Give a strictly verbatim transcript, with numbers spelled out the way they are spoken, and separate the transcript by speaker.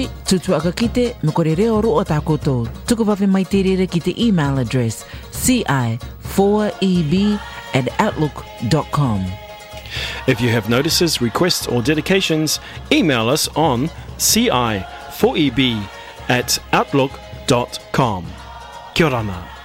Speaker 1: Tutu aka kite, me kore reo ro o takoto. Tuku wawe mai te rere ki te email address c i four e b at outlook dot com.
Speaker 2: If you have notices, requests or dedications, email us on c i four e b at outlook dot com. Kia ora.